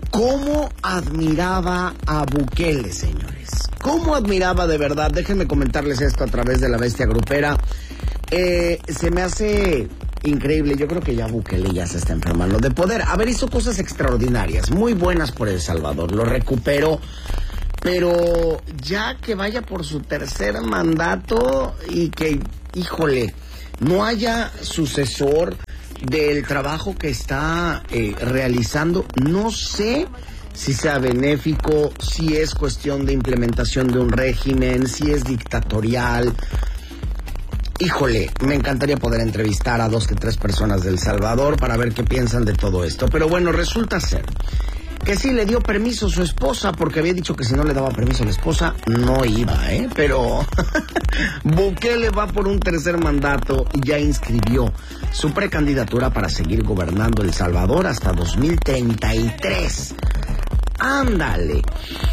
¿Cómo admiraba a Bukele, señores? ¿Cómo admiraba de verdad? Déjenme comentarles esto a través de la Bestia Grupera. Se me hace increíble. Yo creo que ya Bukele ya se está enfermando de poder. A ver, hizo cosas extraordinarias, muy buenas por El Salvador. Lo recuperó. Pero ya que vaya por su tercer mandato y que, híjole, no haya sucesor del trabajo que está realizando, no sé si sea benéfico, si es cuestión de implementación de un régimen, si es dictatorial. Híjole, me encantaría poder entrevistar a 2 que 3 personas de El Salvador para ver qué piensan de todo esto. Pero bueno, resulta ser que sí le dio permiso a su esposa, porque había dicho que si no le daba permiso a la esposa, no iba, Pero Bukele va por un tercer mandato y ya inscribió su precandidatura para seguir gobernando El Salvador hasta 2033. ¡Ándale!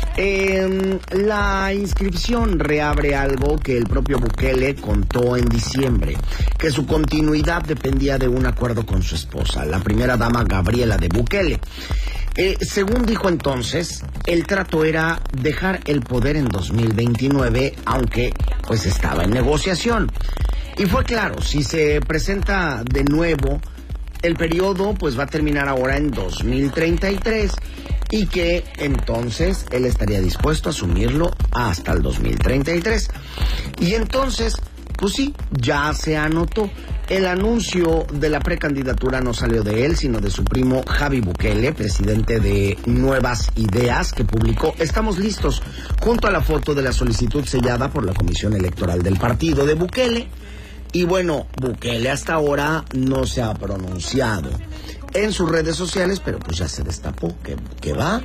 La inscripción reabre algo que el propio Bukele contó en diciembre, que su continuidad dependía de un acuerdo con su esposa, la primera dama Gabriela de Bukele. Según dijo entonces, el trato era dejar el poder en 2029, aunque pues estaba en negociación. Y fue claro, si se presenta de nuevo, el periodo pues va a terminar ahora en 2033 y que entonces él estaría dispuesto a asumirlo hasta el 2033. Y entonces, pues sí, ya se anotó. El anuncio de la precandidatura no salió de él, sino de su primo Javi Bukele, presidente de Nuevas Ideas, que publicó "Estamos listos", junto a la foto de la solicitud sellada por la Comisión Electoral del partido de Bukele. Y bueno, Bukele hasta ahora no se ha pronunciado en sus redes sociales, pero pues ya se destapó que va.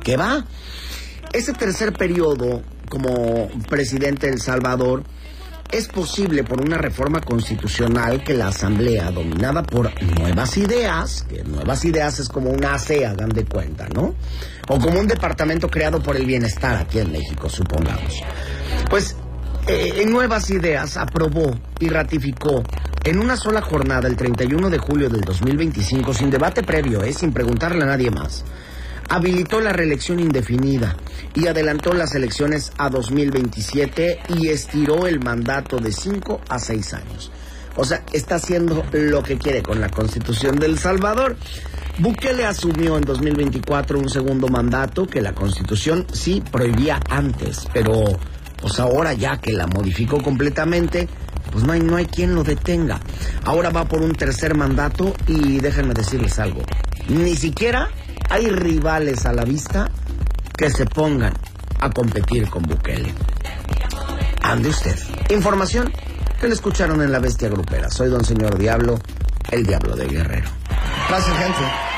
Ese tercer periodo como presidente de El Salvador es posible por una reforma constitucional que la Asamblea, dominada por Nuevas Ideas, que Nuevas Ideas es como una AC, hagan de cuenta, ¿no? O como un departamento creado por el bienestar aquí en México, supongamos. Pues en Nuevas Ideas aprobó y ratificó en una sola jornada, el 31 de julio del 2025, sin debate previo, sin preguntarle a nadie más, habilitó la reelección indefinida y adelantó las elecciones a 2027 y estiró el mandato de 5 a 6 años. O sea, está haciendo lo que quiere con la Constitución de El Salvador. Bukele asumió en 2024 un segundo mandato que la Constitución sí prohibía antes, pero pues ahora ya que la modificó completamente, pues no hay quien lo detenga. Ahora va por un tercer mandato y déjenme decirles algo, ni siquiera hay rivales a la vista que se pongan a competir con Bukele. Ande usted. Información que le escucharon en la Bestia Grupera. Soy Don Señor Diablo, el Diablo de Guerrero. Gracias, gente.